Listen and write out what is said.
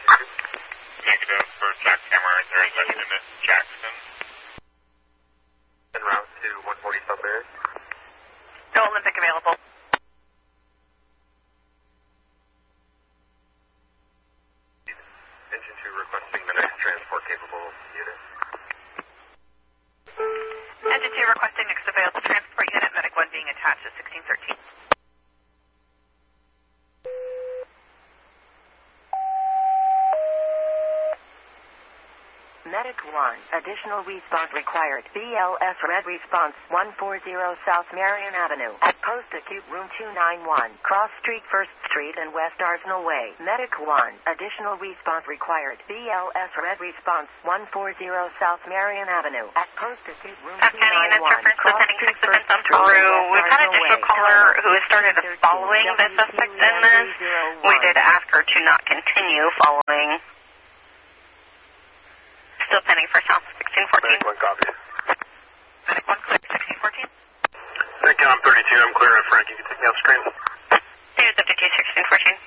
Negative for jackhammer. There is a unit Jackson. En route to 140 South Barry. No Olympic available. Engine 2 requesting the next transport capable unit. Engine 2 requesting next available transport unit. Medic 1 being attached to 1613. Medic 1, additional response required. BLS Red Response 140 South Marion Avenue at Post Acute Room 291, Cross Street, 1st Street and West Arsenal Way. Medic 1, additional response required. BLS Red Response 140 South Marion Avenue at Post Acute Room 291, Cross Street, 1st Street and We've got an additional caller who has started following the suspect in this. We did ask her to not continue following. Still pending for South 1614. Medic 1 copy. Medic 1 clear 1614. Medic, I'm 32. I'm clear in front. You can take me off screen. David 52 1614.